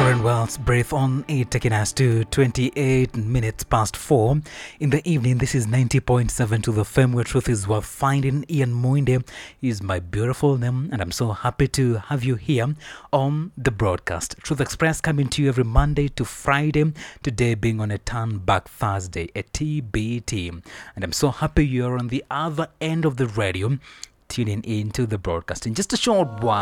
Lauren Wells, Breath on 8, taking us to 28 minutes past 4 in the evening. This is 90.7 to the FM, where truth is worth finding. Ian Muinde is my beautiful name, and I'm so happy to have you here on the broadcast. Truth Express coming to you every Monday to Friday, today being on a turn back Thursday, a TBT. And I'm so happy you're on the other end of the radio, tuning in to the broadcast. In just a short while,